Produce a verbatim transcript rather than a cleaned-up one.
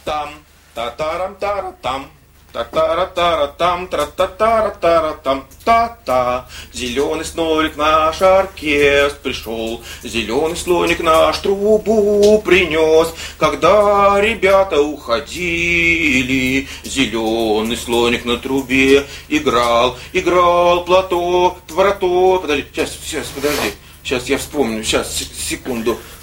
Там, та-тарам-тара-там, та-тара-тара-там, тра-та-тара-тара-там, та-та. Зеленый слоник наш оркестр пришел, зеленый слоник наш трубу принес. Когда ребята уходили, зеленый слоник на трубе играл, играл платок, твороток. Подожди, сейчас, сейчас, подожди, сейчас я вспомню, сейчас, секунду.